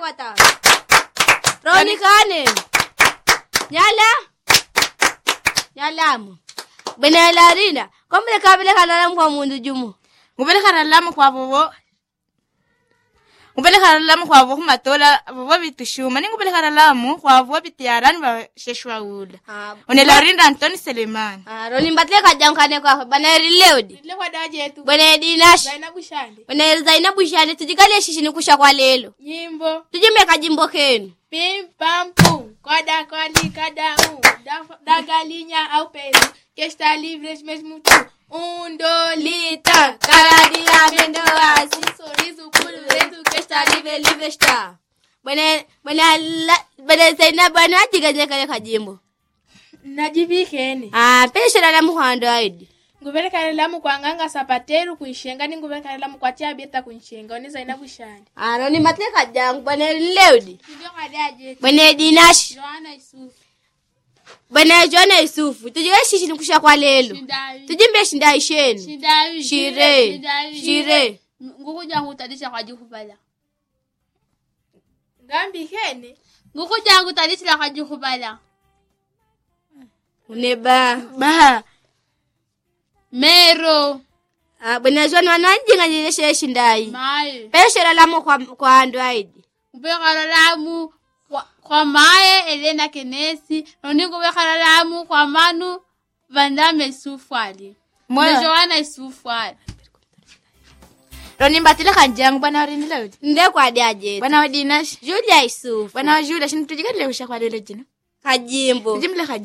kwa ta. Roni kane. Nyalamu. Bene larina. Kombe kabile kalamu kwa mundu jumu. Ngubele kalamu kwa bobo. Ngubele kalamu kwa bobo matola bobo bitushuma. Ngubele kalamu kwa bobo bitiarani ba sheshwa ula. One larinda Antoni Selemani. Roni mbatle kajankane kwa bana rileudi. Ile kwa daje tu. Bene Dinash. Zainabu Shande. Bene Zainabu Shande tujikale shishini kusha kwa lelo. Nyimbo. Tujime kajimbo kenu. Pim pam pum. Koda kwali kada da galinha ao peso. Que está livre mesmo tu. Lita, cara de amendoas, sorriso puro dentro que está livre está. Bene Zainabu bana tiganye kale kajimbo. Najibikeni. Pesha la muhando aidi. Ngubele kalamu kwa nganga sapateru kuishenga ni ngubele kalamu kwa tia beta kuishenga oni Zainabu Shande. Roni mateka jangu bane leudi. Ndio kadaje. Bane Dinash. Joana Isufu. Bane Joana Isufu. Tujige shishini kusha kwa lelo. Tujimbe shindai sheni. Shire. Ngukuja hutadisha kwa jukubala. Ngambi kene. Ngukuja hutadisha kwa jukubala. Uneba. Mero. Bane Joana wananjinga nyeshe shindai. Mae. Pesha la mu kwa ando aidi. Ubeka lamu kwa Mae Elena Kenesi. Noniko ubeka lamu kwa Manu Vandame Isufwali. Joana Isufwali. Roni mbatile kanjangu bana orini laudi. Nde kwa diaje. Bana Dinash. Julia Isufu. Bana Julia shini tujikale usha kwa lelo jina. Kajimbo. Jimle